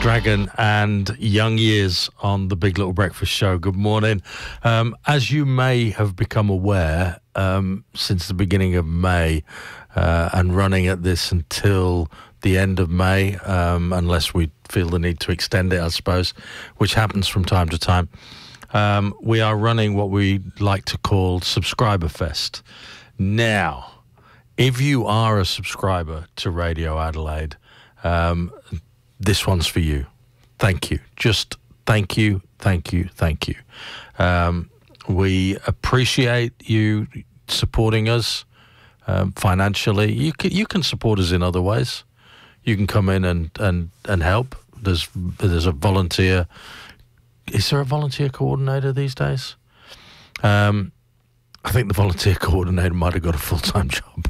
Dragon and Young Years on the Big Little Breakfast Show. Good morning. As you may have become aware, since the beginning of May and running at this until the end of May, unless we feel the need to extend it, I suppose, which happens from time to time, we are running what we like to call Subscriber Fest. Now, if you are a subscriber to Radio Adelaide, this one's for you. Thank you. Just thank you, thank you, thank you. We appreciate you supporting us financially. You can support us in other ways. You can come in and help. There's a volunteer. Is there a volunteer coordinator these days? I think the volunteer coordinator might have got a full-time job.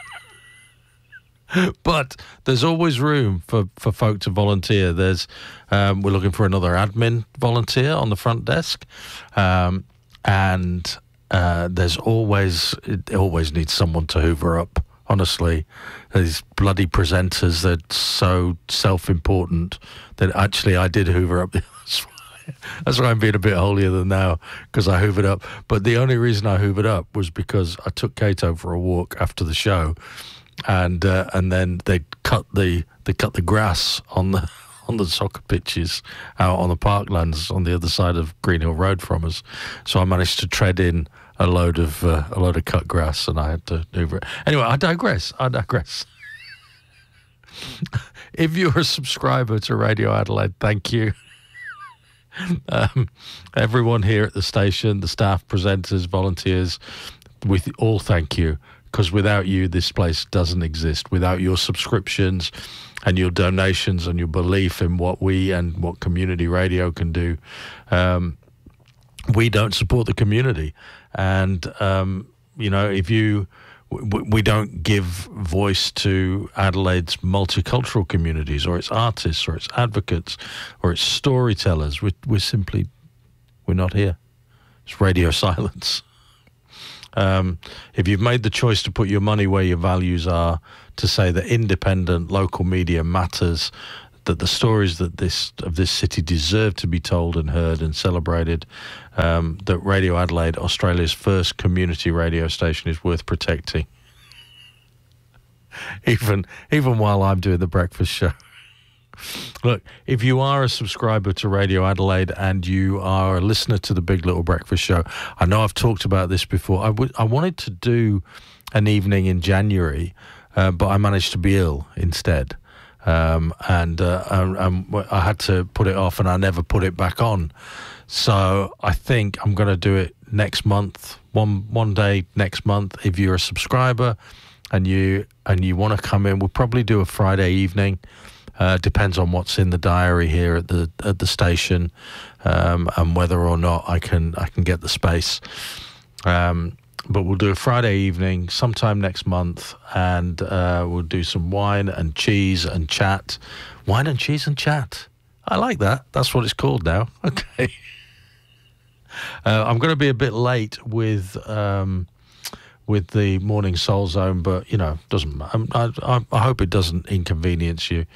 But there's always room for folk to volunteer. We're looking for another admin volunteer on the front desk, and it always needs someone to hoover up. Honestly, these bloody presenters, they're so self-important that actually I did hoover up. That's why I'm being a bit holier than thou, because I hoovered up. But the only reason I hoovered up was because I took Kato for a walk after the show. And then they cut the grass on the soccer pitches out on the parklands on the other side of Greenhill Road from us. So I managed to tread in a load of cut grass, and I had to hoover it. Anyway, I digress. If you're a subscriber to Radio Adelaide, thank you. Everyone here at the station, the staff, presenters, volunteers, we all thank you. Because without you, this place doesn't exist. Without your subscriptions and your donations and your belief in what we and what community radio can do, we don't support the community. And, we don't give voice to Adelaide's multicultural communities or its artists or its advocates or its storytellers. We're not here. It's radio silence. If you've made the choice to put your money where your values are, to say that independent local media matters, that the stories of this city deserve to be told and heard and celebrated, that Radio Adelaide, Australia's first community radio station, is worth protecting. Even while I'm doing the breakfast show. Look, if you are a subscriber to Radio Adelaide and you are a listener to the Big Little Breakfast Show, I know I've talked about this before. I wanted to do an evening in January, but I managed to be ill instead. And I had to put it off, and I never put it back on. So I think I'm going to do it next month, one day next month. If you're a subscriber and you want to come in, we'll probably do a Friday evening. Depends on what's in the diary here at the station, and whether or not I can get the space. But we'll do a Friday evening sometime next month, and we'll do some wine and cheese and chat. Wine and cheese and chat. I like that. That's what it's called now. Okay. I'm going to be a bit late with the Morning Soul Zone, but doesn't matter. I hope it doesn't inconvenience you.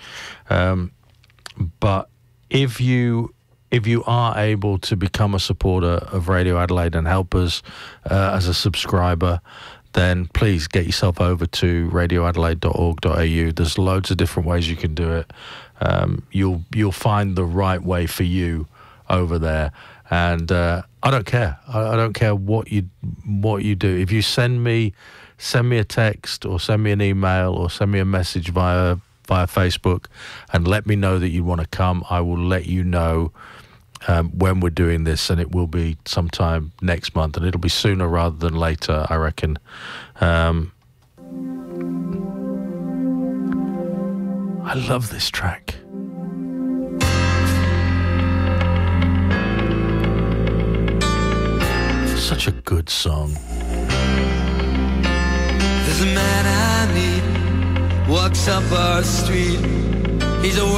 But if you are able to become a supporter of Radio Adelaide and help us as a subscriber, then please get yourself over to radioadelaide.org.au. There's loads of different ways you can do it. You'll find the right way for you over there. And I don't care. I don't care what you do. If you send me a text or send me an email or send me a message via Facebook and let me know that you want to come, I will let you know when we're doing this, and it will be sometime next month, and it'll be sooner rather than later, I reckon. I love this track. Such a good song. There's a man I meet, walks up our street. He's a